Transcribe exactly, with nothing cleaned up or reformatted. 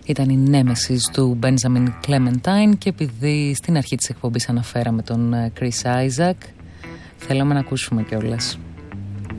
Ήταν η Nemesis του Benjamin Clementine και επειδή στην αρχή της εκπομπής αναφέραμε τον Chris Isaac, θέλαμε να ακούσουμε κιόλας.